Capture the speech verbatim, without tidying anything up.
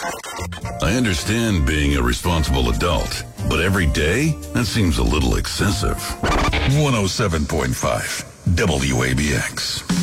I understand being a responsible adult, but every day? That seems a little excessive. one oh seven point five W A B X.